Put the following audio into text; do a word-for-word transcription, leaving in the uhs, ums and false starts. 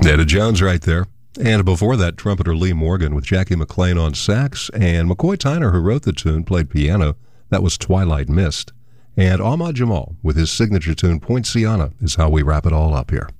Netta Jones right there. And before that, trumpeter Lee Morgan with Jackie McLean on sax, and McCoy Tyner, who wrote the tune, played piano. That was Twilight Mist. And Ahmad Jamal with his signature tune, Poinciana, is how we wrap it all up here.